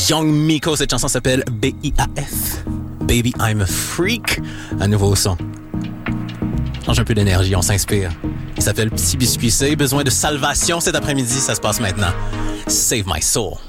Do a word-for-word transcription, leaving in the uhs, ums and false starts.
Young Miko, cette chanson s'appelle B I A F. Baby I'm a Freak. Un nouveau son. Change un peu d'énergie, on s'inspire. Il s'appelle Petit Biscuit C. Besoin de salvation cet après-midi, ça se passe maintenant. Save my soul.